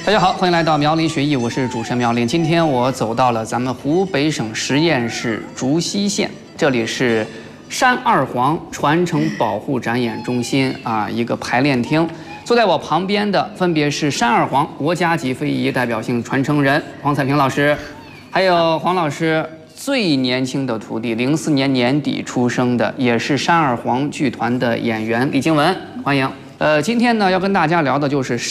大家好，欢迎来到苗林学艺，我是主持人苗林。今天我走到了咱们湖北省十堰市竹溪县，这里是山二黄传承保护展演中心一个排练厅。坐在我旁边的分别是山二黄国家级非遗代表性传承人黄彩萍老师，还有黄老师最年轻的徒弟，04年年底出生的，也是山二黄剧团的演员李静文，欢迎。今天呢要跟大家聊的就是